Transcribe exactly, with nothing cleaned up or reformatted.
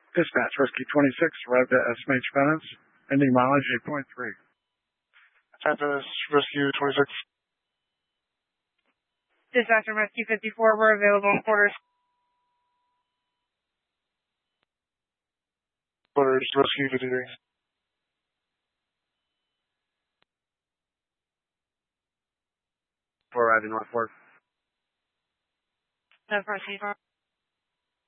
Dispatch, Rescue twenty-six, arrived at S M H Venice, ending mileage eight point three. Venice, Rescue twenty-six. Dispatch and Rescue fifty-four were available in quarters. Quarters, Rescue fifty-three. Four arriving North Fork. No, proceed.